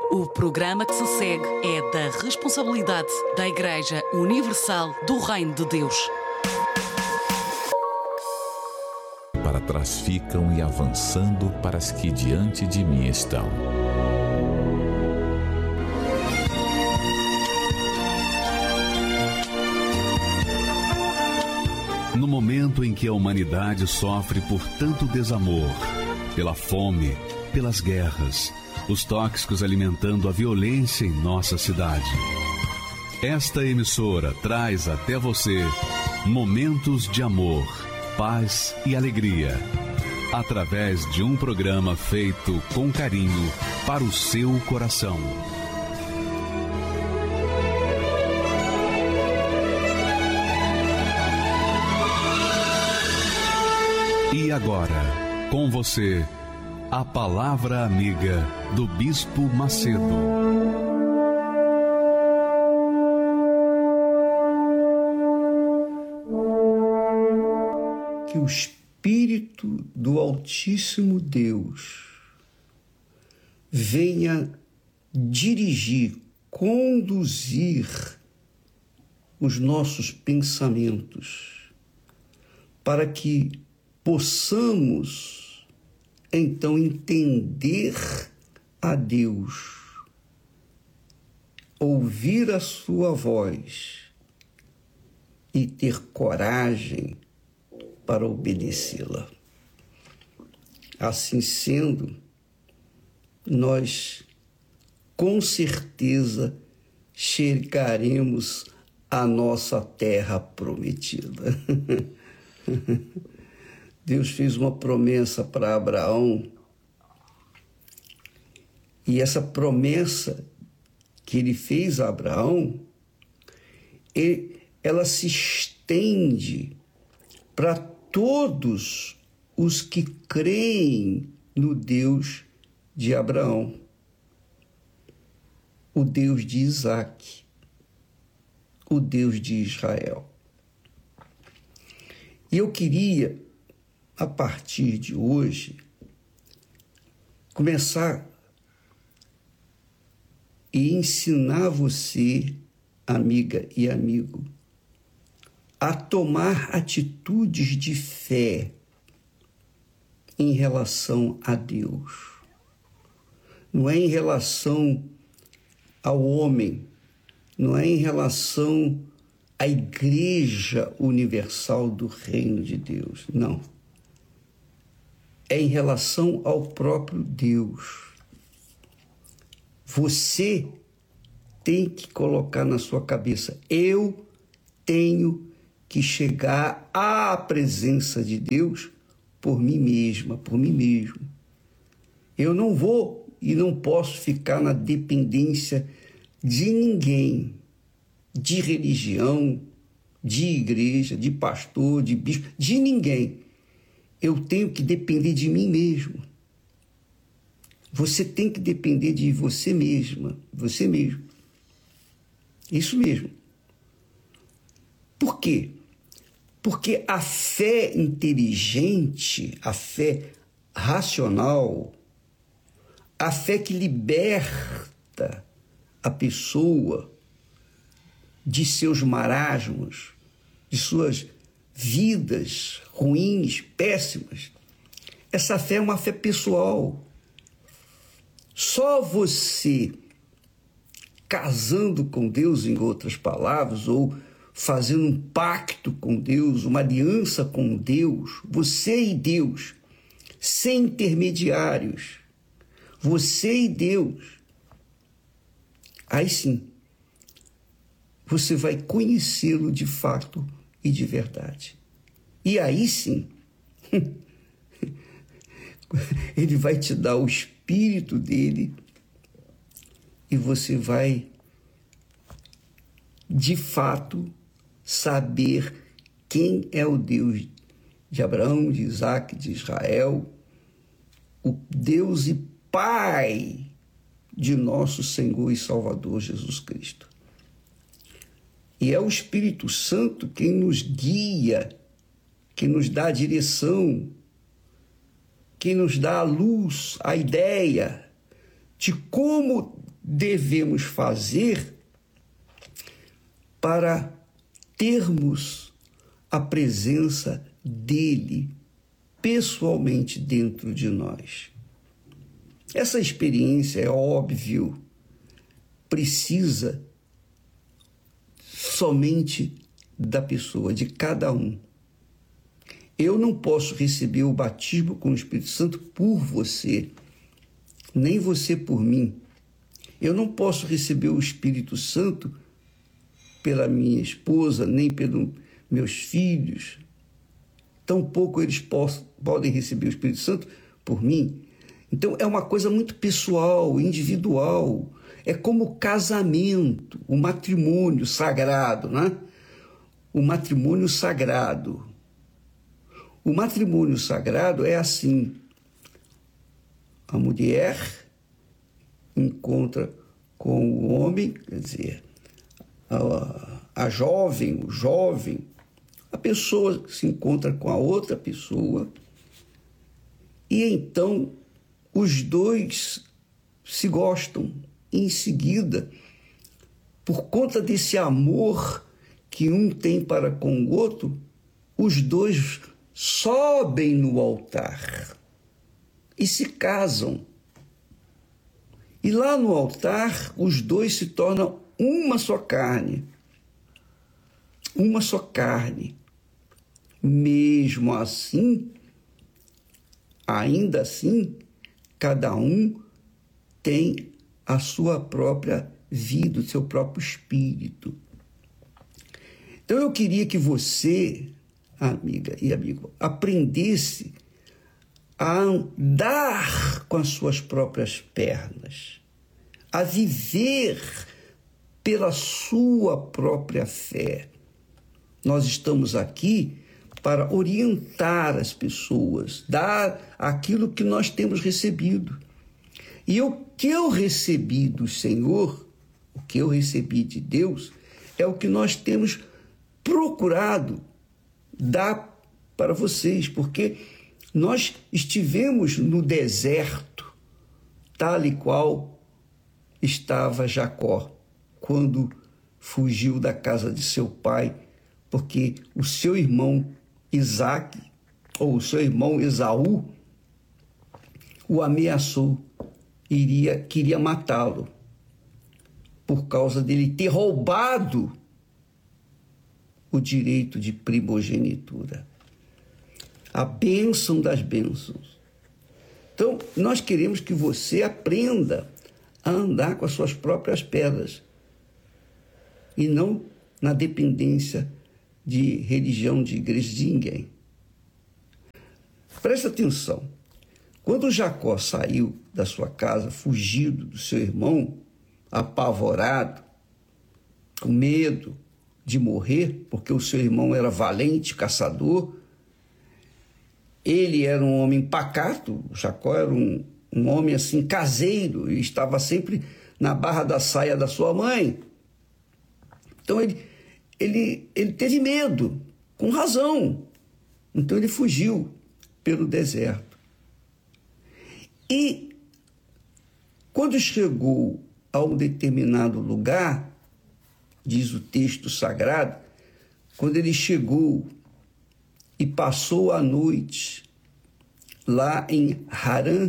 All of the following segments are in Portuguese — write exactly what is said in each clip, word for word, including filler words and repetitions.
O programa que se segue é da responsabilidade da Igreja Universal do Reino de Deus. Para trás ficam e avançando para as que diante de mim estão. No momento em que a humanidade sofre por tanto desamor, pela fome, pelas guerras, os tóxicos alimentando a violência em nossa cidade, esta emissora traz até você momentos de amor, paz e alegria, através de um programa feito com carinho para o seu coração. E agora, com você, a Palavra Amiga do Bispo Macedo. Que o Espírito do Altíssimo Deus venha dirigir, conduzir os nossos pensamentos, para que possamos, então, entender a Deus, ouvir a sua voz e ter coragem para obedecê-la. Assim sendo, nós com certeza chegaremos à nossa terra prometida. Deus fez uma promessa para Abraão, e essa promessa que ele fez a Abraão, ele, ela se estende para todos os que creem no Deus de Abraão, o Deus de Isaque, o Deus de Israel. E eu queria, a partir de hoje, começar e ensinar você, amiga e amigo, a tomar atitudes de fé em relação a Deus. Não é em relação ao homem, não é em relação à Igreja Universal do Reino de Deus, não. É em relação ao próprio Deus. Você tem que colocar na sua cabeça: eu tenho que chegar à presença de Deus por mim mesma, por mim mesmo. Eu não vou e não posso ficar na dependência de ninguém, de religião, de igreja, de pastor, de bispo, de ninguém. Eu tenho que depender de mim mesmo. Você tem que depender de você mesma, você mesmo. Isso mesmo. Por quê? Porque a fé inteligente, a fé racional, a fé que liberta a pessoa de seus marasmos, de suas vidas ruins, péssimas, essa fé é uma fé pessoal. Só você, casando com Deus, em outras palavras, ou fazendo um pacto com Deus, uma aliança com Deus, você e Deus, sem intermediários, você e Deus, aí sim, você vai conhecê-lo de fato e de verdade. E aí sim, ele vai te dar o Espírito dele e você vai, de fato, saber quem é o Deus de Abraão, de Isaque, de Israel, o Deus e Pai de nosso Senhor e Salvador Jesus Cristo. E é o Espírito Santo quem nos guia, quem nos dá a direção, quem nos dá a luz, a ideia de como devemos fazer para termos a presença dele pessoalmente dentro de nós. Essa experiência, é óbvio, precisa somente da pessoa, de cada um. Eu não posso receber o batismo com o Espírito Santo por você, nem você por mim. Eu não posso receber o Espírito Santo pela minha esposa, nem pelos meus filhos. Tampouco eles possam, podem receber o Espírito Santo por mim. Então, é uma coisa muito pessoal, individual. É como o casamento, o matrimônio sagrado, né? O matrimônio sagrado. O matrimônio sagrado é assim. A mulher encontra com o homem, quer dizer, a, a jovem, o jovem, a pessoa se encontra com a outra pessoa e então os dois se gostam. Em seguida, por conta desse amor que um tem para com o outro, os dois sobem no altar e se casam. E lá no altar, os dois se tornam uma só carne. Uma só carne. Mesmo assim, ainda assim, cada um tem a sua própria vida, o seu próprio espírito. Então eu queria que você, amiga e amigo, aprendesse a andar com as suas próprias pernas, a viver pela sua própria fé. Nós estamos aqui para orientar as pessoas, dar aquilo que nós temos recebido. E o que eu recebi do Senhor, o que eu recebi de Deus, é o que nós temos procurado dar para vocês, porque nós estivemos no deserto, tal e qual estava Jacó, quando fugiu da casa de seu pai, porque o seu irmão Isaque, ou o seu irmão Esaú, o ameaçou, iria, queria matá-lo, por causa dele ter roubado o direito de primogenitura, a bênção das bênçãos. Então, nós queremos que você aprenda a andar com as suas próprias pedras e não na dependência de religião, de igreja, de ninguém. Presta atenção. Quando Jacó saiu da sua casa, fugido do seu irmão, apavorado, com medo de morrer, porque o seu irmão era valente, caçador, ele era um homem pacato, Jacó era um, um homem assim caseiro, e estava sempre na barra da saia da sua mãe. Então ele, ele, ele teve medo, com razão. Então ele fugiu pelo deserto. E quando chegou a um determinado lugar, diz o texto sagrado, quando ele chegou e passou a noite lá em Harã,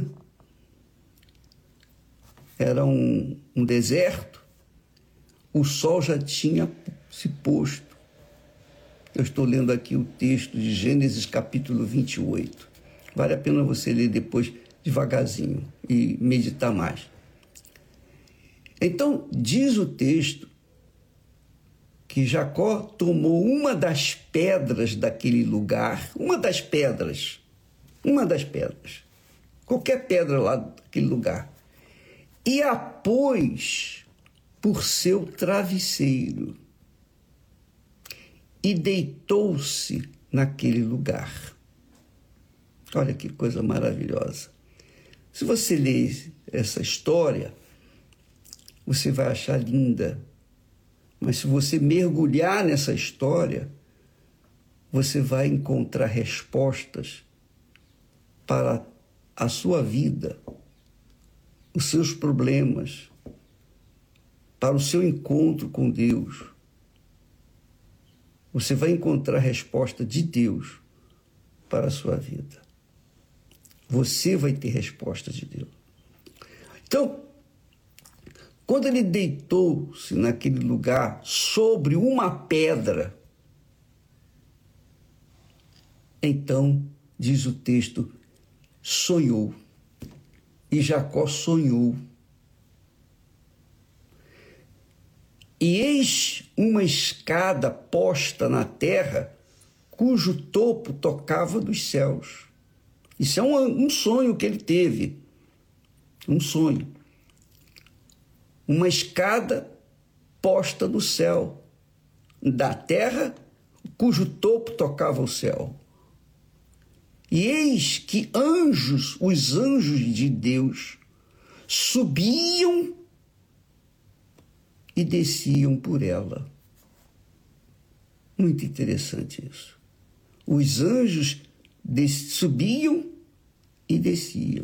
era um, um deserto, o sol já tinha se posto. Eu estou lendo aqui o texto de Gênesis capítulo vinte e oito. Vale a pena você ler depois devagarzinho e meditar mais. Então, diz o texto que Jacó tomou uma das pedras daquele lugar, uma das pedras, uma das pedras, qualquer pedra lá daquele lugar, e a pôs por seu travesseiro e deitou-se naquele lugar. Olha que coisa maravilhosa. Se você ler essa história, você vai achar linda. Mas se você mergulhar nessa história, você vai encontrar respostas para a sua vida, os seus problemas, para o seu encontro com Deus, você vai encontrar a resposta de Deus para a sua vida. Você vai ter resposta de Deus. Então, quando ele deitou-se naquele lugar sobre uma pedra, então, diz o texto, sonhou. E Jacó sonhou. E eis uma escada posta na terra, cujo topo tocava dos céus. Isso é um, um sonho que ele teve. Um sonho. Uma escada posta no céu, da terra, cujo topo tocava o céu. E eis que anjos, os anjos de Deus, subiam e desciam por ela. Muito interessante isso. Os anjos des- subiam e desciam.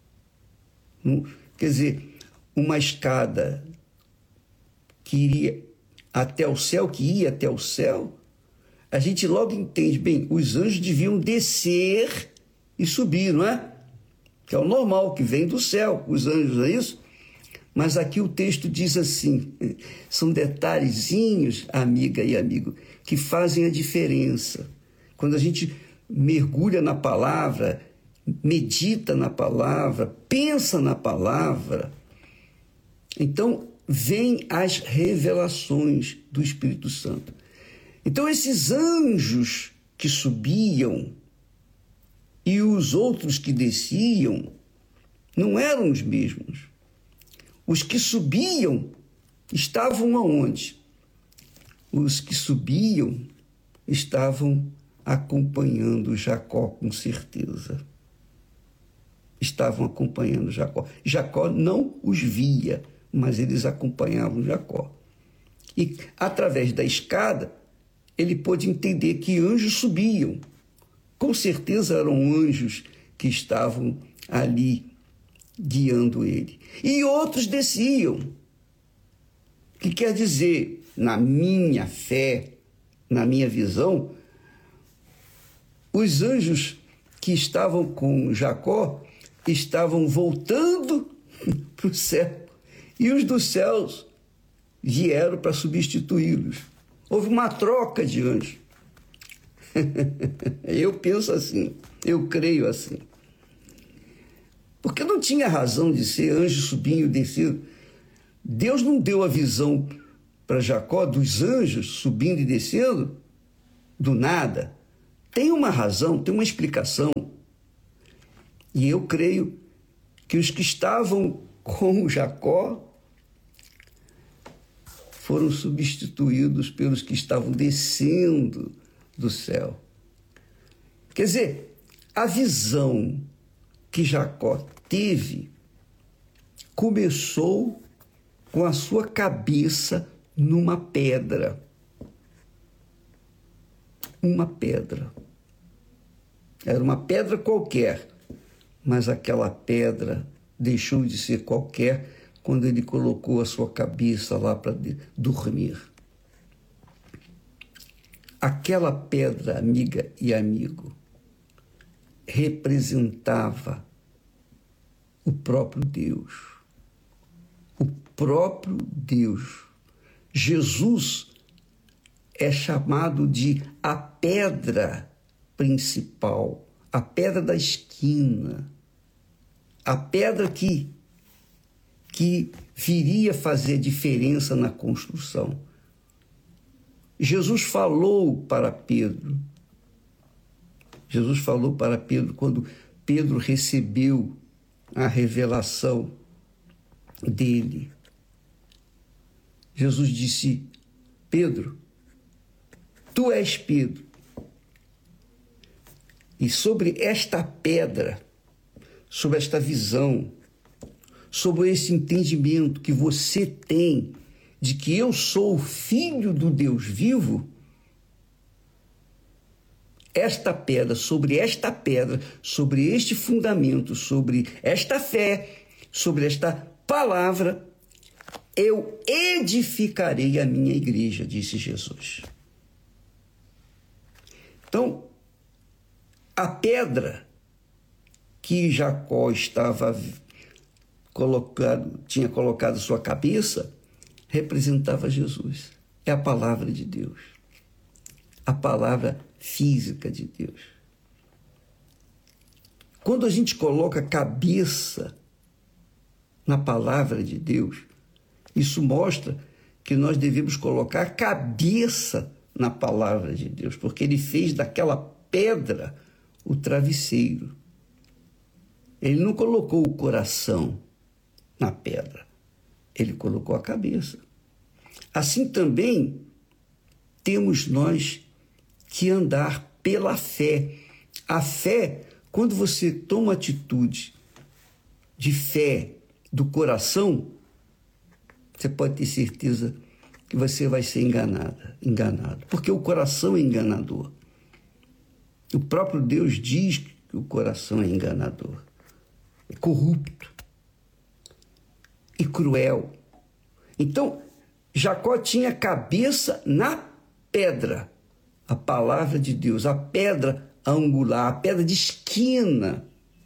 Quer dizer, uma escada que iria até o céu, que ia até o céu, a gente logo entende, bem, os anjos deviam descer e subir, não é? Que é o normal, que vem do céu, os anjos, não é isso? Mas aqui o texto diz assim, são detalhezinhos, amiga e amigo, que fazem a diferença. Quando a gente mergulha na palavra, medita na palavra, pensa na palavra, então vêm as revelações do Espírito Santo. Então esses anjos que subiam e os outros que desciam não eram os mesmos. Os que subiam estavam aonde? Os que subiam estavam acompanhando Jacó, com certeza. Estavam acompanhando Jacó. Jacó não os via, mas eles acompanhavam Jacó. E, através da escada, ele pôde entender que anjos subiam. Com certeza eram anjos que estavam ali guiando ele. E outros desciam. Que quer dizer, na minha fé, na minha visão, os anjos que estavam com Jacó estavam voltando para o céu. E os dos céus vieram para substituí-los. Houve uma troca de anjos. Eu penso assim, eu creio assim. Porque não tinha razão de ser anjo subindo e descendo. Deus não deu a visão para Jacó dos anjos subindo e descendo do nada. Tem uma razão, tem uma explicação. E eu creio que os que estavam com Jacó foram substituídos pelos que estavam descendo do céu. Quer dizer, a visão que Jacó teve começou com a sua cabeça numa pedra. Uma pedra. Era uma pedra qualquer, mas aquela pedra deixou de ser qualquer quando ele colocou a sua cabeça lá para dormir. Aquela pedra, amiga e amigo, representava o próprio Deus. O próprio Deus. Jesus é chamado de a pedra principal, a pedra da esquina, a pedra que, que viria fazer diferença na construção. Jesus falou para Pedro, Jesus falou para Pedro quando Pedro recebeu a revelação dele. Jesus disse: Pedro, tu és Pedro, e sobre esta pedra, sobre esta visão, sobre esse entendimento que você tem de que eu sou o filho do Deus vivo, esta pedra, sobre esta pedra, sobre este fundamento, sobre esta fé, sobre esta palavra, eu edificarei a minha igreja, disse Jesus. Então, a pedra que Jacó estava colocado, tinha colocado sua cabeça, representava Jesus. É a palavra de Deus. A palavra física de Deus. Quando a gente coloca cabeça na palavra de Deus, isso mostra que nós devemos colocar cabeça na palavra de Deus, porque ele fez daquela pedra o travesseiro. Ele não colocou o coração na pedra, ele colocou a cabeça. Assim também temos nós que andar pela fé. A fé, quando você toma atitude de fé do coração, você pode ter certeza que você vai ser enganada, enganado, porque o coração é enganador. O próprio Deus diz que o coração é enganador, é corrupto e cruel. Então, Jacó tinha cabeça na pedra, a palavra de Deus, a pedra angular, a pedra de esquina.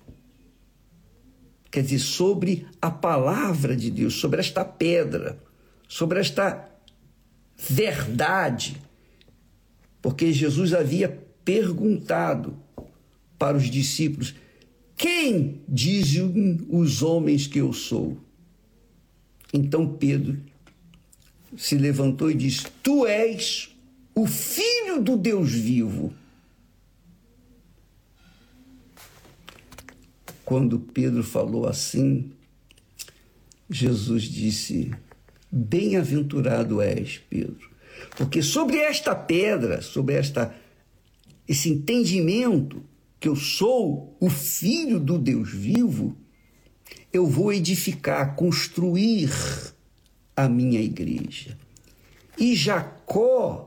Quer dizer, sobre a palavra de Deus, sobre esta pedra, sobre esta verdade. Porque Jesus havia perguntado para os discípulos: quem dizem os homens que eu sou? Então Pedro se levantou e disse: tu és o Filho do Deus vivo. Quando Pedro falou assim, Jesus disse: bem-aventurado és, Pedro, porque sobre esta pedra, sobre esta, esse entendimento que eu sou o Filho do Deus vivo, eu vou edificar, construir a minha igreja. E Jacó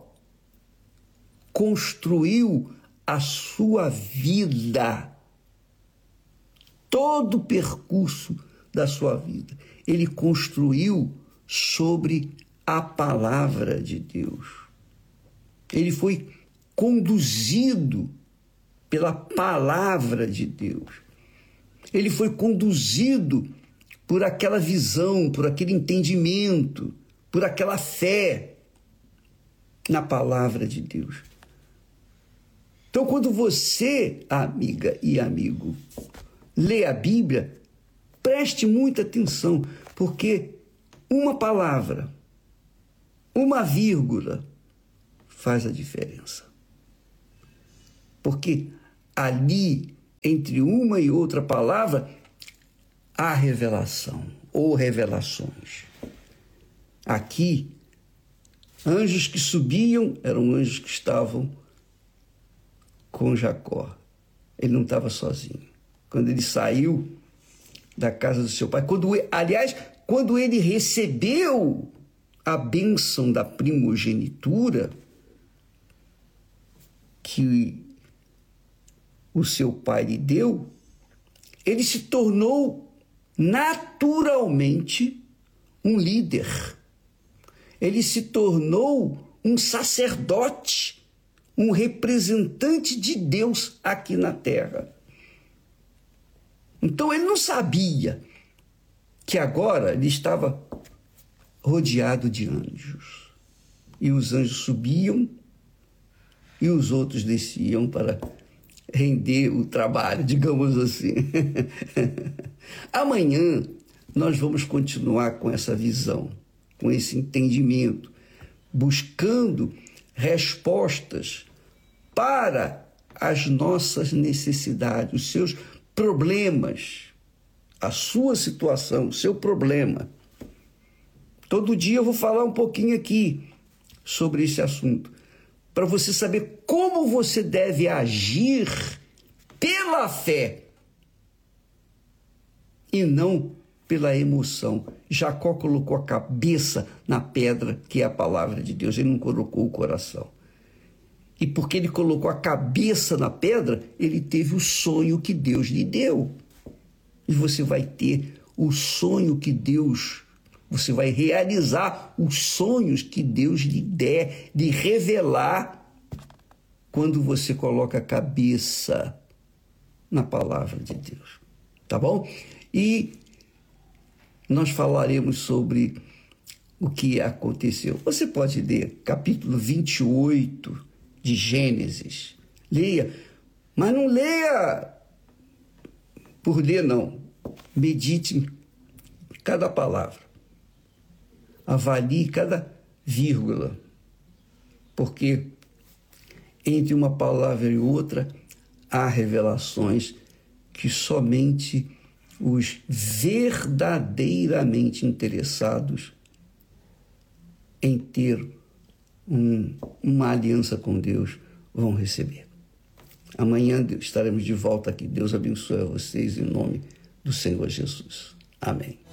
construiu a sua vida, todo o percurso da sua vida, ele construiu sobre a palavra de Deus. Ele foi conduzido pela palavra de Deus. Ele foi conduzido por aquela visão, por aquele entendimento, por aquela fé na palavra de Deus. Então, quando você, amiga e amigo, lê a Bíblia, preste muita atenção, porque uma palavra, uma vírgula, faz a diferença. Porque ali, entre uma e outra palavra, há revelação ou revelações. Aqui, anjos que subiam eram anjos que estavam com Jacó. Ele não estava sozinho. Quando ele saiu da casa do seu pai, quando, aliás, quando ele recebeu a bênção da primogenitura que o seu pai lhe deu, ele se tornou naturalmente um líder. Ele se tornou um sacerdote, um representante de Deus aqui na terra. Então ele não sabia que agora ele estava rodeado de anjos. E os anjos subiam e os outros desciam para render o trabalho, digamos assim. Amanhã nós vamos continuar com essa visão, com esse entendimento, buscando respostas para as nossas necessidades, os seus problemas, a sua situação, o seu problema. Todo dia eu vou falar um pouquinho aqui sobre esse assunto, para você saber como você deve agir pela fé e não pela emoção. Jacó colocou a cabeça na pedra, que é a palavra de Deus, ele não colocou o coração. E porque ele colocou a cabeça na pedra, ele teve o sonho que Deus lhe deu. E você vai ter o sonho que Deus Você vai realizar os sonhos que Deus lhe der, de revelar, quando você coloca a cabeça na palavra de Deus. Tá bom? E nós falaremos sobre o que aconteceu. Você pode ler capítulo vinte e oito de Gênesis. Leia, mas não leia por ler, não. Medite cada palavra. Avalie cada vírgula. Porque entre uma palavra e outra há revelações que somente os verdadeiramente interessados em ter um, uma aliança com Deus vão receber. Amanhã estaremos de volta aqui. Deus abençoe a vocês em nome do Senhor Jesus. Amém.